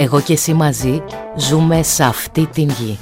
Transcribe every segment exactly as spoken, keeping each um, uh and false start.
Εγώ και εσύ μαζί ζούμε σε αυτή την γη.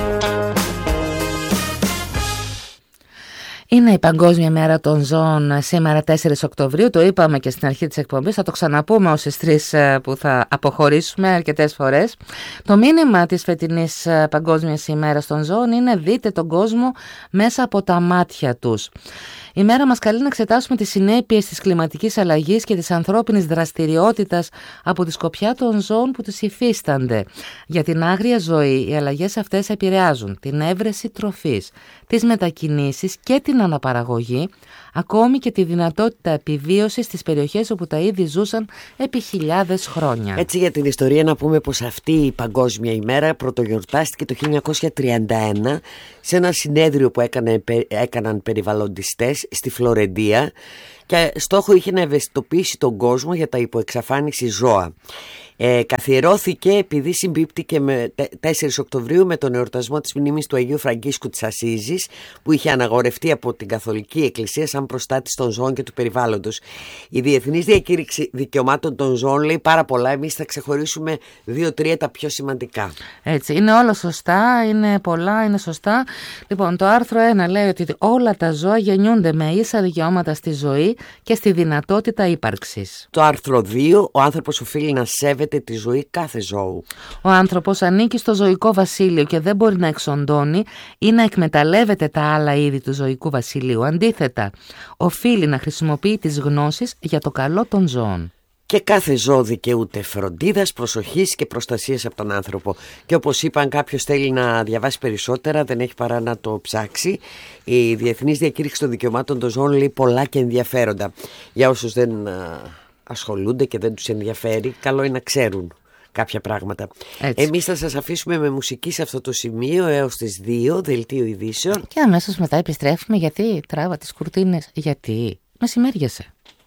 Είναι η Παγκόσμια Μέρα των Ζώων σήμερα τέσσερις Οκτωβρίου, το είπαμε και στην αρχή της εκπομπής, θα το ξαναπούμε όσες τρεις που θα αποχωρήσουμε αρκετές φορές. Το μήνυμα της φετινής Παγκόσμιας ημέρας των Ζώων είναι δείτε τον κόσμο μέσα από τα μάτια τους. Η μέρα μας καλεί να εξετάσουμε τις συνέπειες της κλιματικής αλλαγής και της ανθρώπινης δραστηριότητας από τη σκοπιά των ζώων που τις υφίστανται. Για την άγρια ζωή, οι αλλαγές αυτές επηρεάζουν την έβρεση τροφής, τις μετακινήσεις και την αναπαραγωγή, ακόμη και τη δυνατότητα επιβίωσης στις περιοχές όπου τα είδη ζούσαν επί χιλιάδες χρόνια. Έτσι, για την ιστορία να πούμε πως αυτή η Παγκόσμια ημέρα πρωτογιορτάστηκε το χίλια εννιακόσια τριάντα ένα σε ένα συνέδριο που έκανε, έκαναν περιβαλλοντιστές στη Φλωρεντία και στόχο είχε να ευαισθητοποιήσει τον κόσμο για τα υποεξαφάνιση ζώα. Ε, καθιερώθηκε επειδή συμπίπτηκε με τέσσερις Οκτωβρίου με τον εορτασμό της μνήμης του Αγίου Φραγκίσκου της Ασσίζης, που είχε αναγορευτεί από την Καθολική Εκκλησία σαν προστάτης των ζώων και του περιβάλλοντος. Η Διεθνής Διακήρυξη Δικαιωμάτων των Ζώων λέει πάρα πολλά, εμείς θα ξεχωρίσουμε δύο-τρία τα πιο σημαντικά. Έτσι, είναι όλα σωστά, είναι πολλά, είναι σωστά. Λοιπόν, το άρθρο ένα λέει ότι όλα τα ζώα γεννιούνται με ίσα δικαιώματα στη ζωή και στη δυνατότητα ύπαρξης. Το άρθρο δύο, ο άνθρωπος οφείλει να σέβεται τη ζωή κάθε ζώου. Ο άνθρωπος ανήκει στο ζωικό βασίλειο και δεν μπορεί να εξοντώνει ή να εκμεταλλεύεται τα άλλα είδη του ζωικού βασιλείου. Αντίθετα, οφείλει να χρησιμοποιεί τις γνώσεις για το καλό των ζώων. Και κάθε ζώο δικαιούται φροντίδας, προσοχής και προστασίας από τον άνθρωπο. Και όπως είπα, αν κάποιος θέλει να διαβάσει περισσότερα, δεν έχει παρά να το ψάξει. Η Διεθνής Διακήρυξη των Δικαιωμάτων των Ζώων λέει πολλά και ενδιαφέροντα. Για όσους δεν ασχολούνται και δεν τους ενδιαφέρει, καλό είναι να ξέρουν κάποια πράγματα. Έτσι. Εμείς θα σας αφήσουμε με μουσική σε αυτό το σημείο έως τις δύο, δελτίο ειδήσεων. Και αμέσως μετά επιστρέφουμε, γιατί τράβα τις κουρτίνες, γιατί μεσημέριασε.